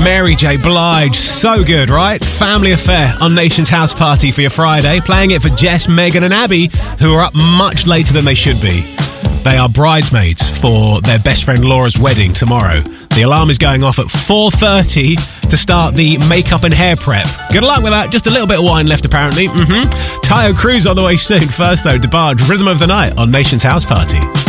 Mary J. Blige. So good, right? Family Affair on Nation's House Party for your Friday. Playing it for Jess, Megan and Abby, who are up much later than they should be. They are bridesmaids for their best friend Laura's wedding tomorrow. The alarm is going off at 4:30 to start the makeup and hair prep. Good luck with that. Just a little bit of wine left, apparently. Tayo Cruz on the way soon. First, though, DeBarge, Rhythm of the Night on Nation's House Party.